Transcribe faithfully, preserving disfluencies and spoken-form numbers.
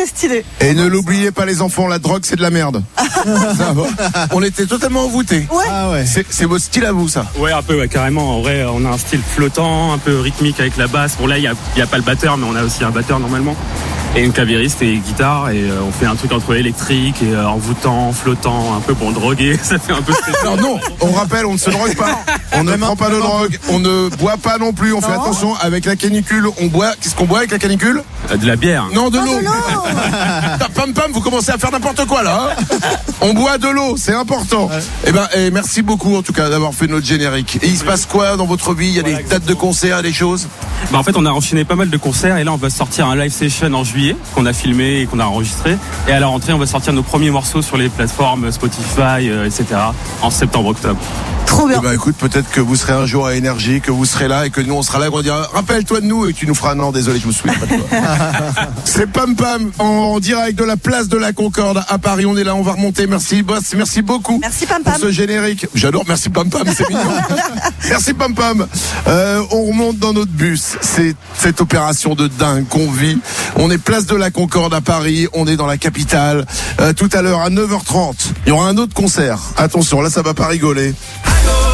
très stylé. Et ne l'oubliez pas les enfants, la drogue c'est de la merde. Ça va. On était totalement envoûtés. Ouais. Ah ouais. C'est, c'est votre style à vous ça? Ouais, un peu, ouais, carrément. En vrai, on a un style flottant, un peu rythmique avec la basse. Bon, là, il n'y a, y a pas le batteur, mais on a aussi un batteur normalement. Et une clavieriste et une guitare. Et euh, on fait un truc entre électrique et euh, envoûtant, flottant, un peu pour droguer. Ça fait un peu Non, non, on rappelle, on ne se drogue pas. On ne prend pas de drogue. On ne boit pas non plus. On fait Non. attention avec la canicule. On boit. Qu'est-ce qu'on boit avec la canicule? Euh, de la bière. Non, de Oh, l'eau. de l'eau. Pam pam, vous commencez à faire n'importe quoi là. Hein. On boit de l'eau, c'est important. Eh ben, eh, merci beaucoup en tout cas d'avoir fait notre générique. Et il se passe quoi dans votre vie? Il y a Voilà, des dates de concert, des choses? Bah, en fait, on a enchaîné pas mal de concerts. Et là, on va sortir un live session en juillet qu'on a filmé et qu'on a enregistré. Et à la rentrée, on va sortir nos premiers morceaux sur les plateformes Spotify, euh, et cetera. En septembre-octobre. Trop bien. Eh ben, écoute, peut-être que vous serez un jour à Énergie, que vous serez là et que nous on sera là et qu'on dira rappelle-toi de nous et tu nous feras non, désolé, je me souviens pas de toi. C'est Pam Pam en, en direct de la place de la Concorde à Paris. On est là, on va remonter. Merci boss, merci beaucoup. Merci Pam Pour Pam. ce générique. J'adore, merci Pam Pam, c'est mignon. Merci Pam Pam. Euh, on remonte dans notre bus. C'est cette opération de dingue qu'on vit. On est place de la Concorde à Paris. On est dans la capitale. Euh, tout à l'heure à neuf heures trente, il y aura un autre concert. Attention, là ça va pas rigoler.